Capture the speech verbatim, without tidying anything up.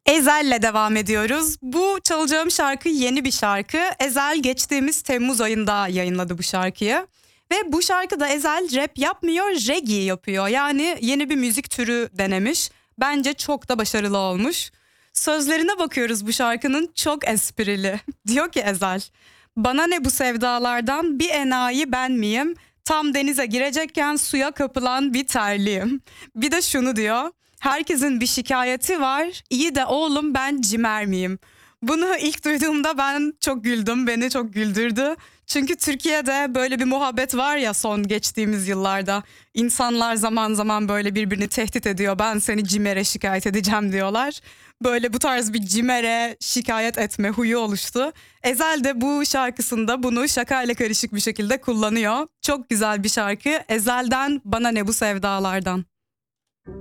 Ezel'le devam ediyoruz. Bu çalacağım şarkı yeni bir şarkı. Ezel geçtiğimiz Temmuz ayında yayınladı bu şarkıyı. Ve bu şarkıda Ezel rap yapmıyor, reggae yapıyor. Yani yeni bir müzik türü denemiş. Bence çok da başarılı olmuş. Sözlerine bakıyoruz bu şarkının, çok esprili. Diyor ki Ezel, bana ne bu sevdalardan, bir enayi ben miyim? Tam denize girecekken suya kapılan bir terliyim. Bir de şunu diyor. Herkesin bir şikayeti var. İyi de oğlum ben cimer miyim? Bunu ilk duyduğumda ben çok güldüm. Beni çok güldürdü. Çünkü Türkiye'de böyle bir muhabbet var ya son geçtiğimiz yıllarda. İnsanlar zaman zaman böyle birbirini tehdit ediyor. Ben seni cimere şikayet edeceğim diyorlar. Böyle bu tarz bir cimere şikayet etme huyu oluştu. Ezel de bu şarkısında bunu şakayla karışık bir şekilde kullanıyor. Çok güzel bir şarkı. Ezel'den Bana Ne Bu Sevdalardan.